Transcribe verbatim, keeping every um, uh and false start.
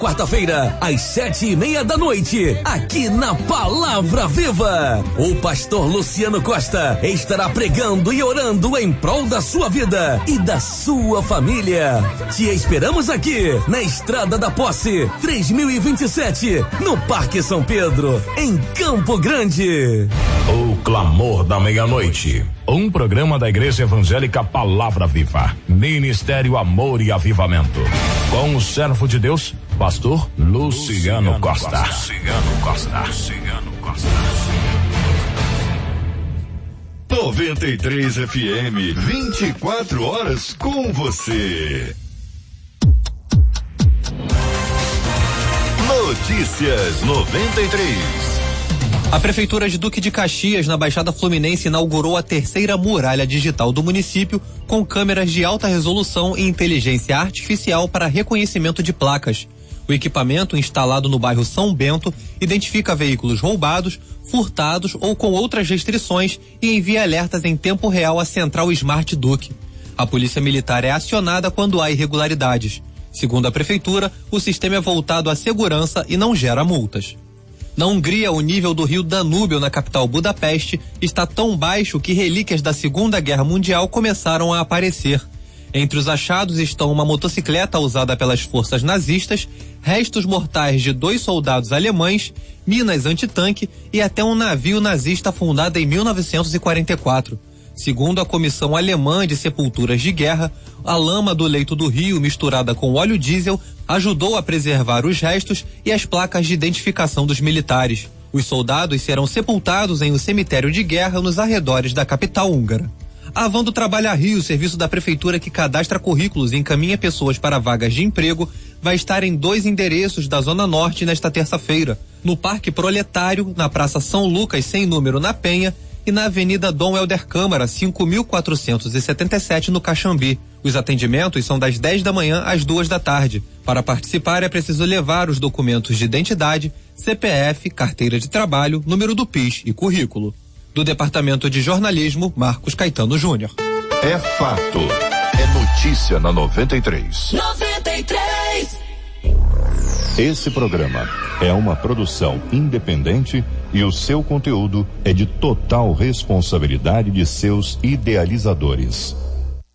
Quarta-feira, às sete e meia da noite, aqui na Palavra Viva, o pastor Luciano Costa estará pregando e orando em prol da sua vida e da sua família. Te esperamos aqui, na Estrada da Posse, três mil e vinte e sete, no Parque São Pedro, em Campo Grande. O Clamor da Meia-Noite, um programa da Igreja Evangélica Palavra Viva, Ministério Amor e Avivamento, com o servo de Deus, pastor Luciano Costa. Luciano Costa. Luciano Costa. noventa e três F M, vinte e quatro horas com você. Notícias noventa e três. A Prefeitura de Duque de Caxias, na Baixada Fluminense, inaugurou a terceira muralha digital do município, com câmeras de alta resolução e inteligência artificial para reconhecimento de placas. O equipamento, instalado no bairro São Bento, identifica veículos roubados, furtados ou com outras restrições e envia alertas em tempo real à Central Smart Duque. A Polícia Militar é acionada quando há irregularidades. Segundo a Prefeitura, o sistema é voltado à segurança e não gera multas. Na Hungria, o nível do rio Danúbio, na capital Budapeste, está tão baixo que relíquias da Segunda Guerra Mundial começaram a aparecer. Entre os achados estão uma motocicleta usada pelas forças nazistas, restos mortais de dois soldados alemães, minas antitanque e até um navio nazista fundado em mil novecentos e quarenta e quatro. Segundo a Comissão Alemã de Sepulturas de Guerra, a lama do leito do rio misturada com óleo diesel ajudou a preservar os restos e as placas de identificação dos militares. Os soldados serão sepultados em um cemitério de guerra nos arredores da capital húngara. A Avando Trabalha Rio, serviço da Prefeitura que cadastra currículos e encaminha pessoas para vagas de emprego, vai estar em dois endereços da Zona Norte nesta terça-feira: no Parque Proletário, na Praça São Lucas, sem número, na Penha, e na Avenida Dom Helder Câmara, cinco mil quatrocentos e setenta e sete, no Caxambi. Os atendimentos são das dez da manhã às duas da tarde. Para participar é preciso levar os documentos de identidade, C P F, carteira de trabalho, número do P I S e currículo. Do Departamento de Jornalismo, Marcos Caetano Júnior. É fato. É notícia na noventa e três. noventa e três. Esse programa é uma produção independente e o seu conteúdo é de total responsabilidade de seus idealizadores.